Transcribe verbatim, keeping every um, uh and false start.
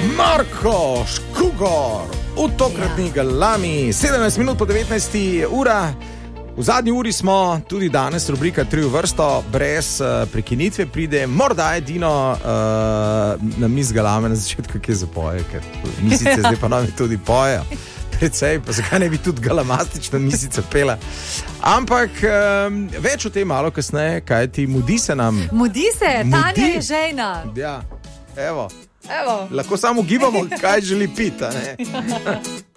Marko Škugor, v tokratni galami, sedemnajst minut po devetnajsti ura. V zadnji uri smo tudi danes, rubrika Tri v vrsto, brez uh, prekinitve pride morda edino uh, na mis galame na začetku, ki je zapoje, ker misice zdaj pa nami tudi pojejo. Precej, pa zakaj ne bi tudi galamastična misica pela. Ampak um, več o tem malo kasneje, kaj ti mudi se nam. Mudi se, Mudi. Tanja je žejna. Ja, evo. Evo. Lahko samo gibamo, kaj želi pita, ne?